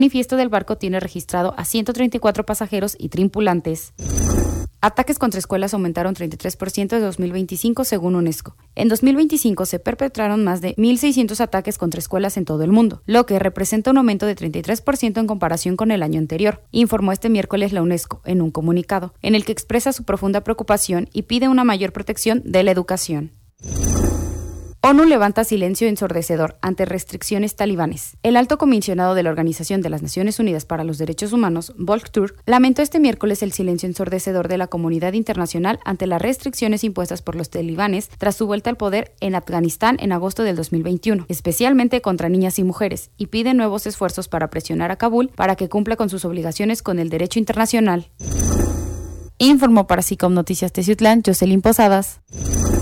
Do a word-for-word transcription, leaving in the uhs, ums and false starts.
manifiesto del barco tiene registrado a ciento treinta y cuatro pasajeros y tripulantes. Ataques contra escuelas aumentaron treinta y tres por ciento de dos mil veinticinco según UNESCO. En dos mil veinticinco se perpetraron más de mil seiscientos ataques contra escuelas en todo el mundo, lo que representa un aumento de treinta y tres por ciento en comparación con el año anterior, informó este miércoles la UNESCO en un comunicado, en el que expresa su profunda preocupación y pide una mayor protección de la educación. ONU levanta silencio ensordecedor ante restricciones talibanes. El alto comisionado de la Organización de las Naciones Unidas para los Derechos Humanos, Volker Turk, lamentó este miércoles el silencio ensordecedor de la comunidad internacional ante las restricciones impuestas por los talibanes tras su vuelta al poder en Afganistán en agosto del dos mil veintiuno, especialmente contra niñas y mujeres, y pide nuevos esfuerzos para presionar a Kabul para que cumpla con sus obligaciones con el derecho internacional. Informó para SICOM Noticias Teciutlán, Jocelyn Posadas.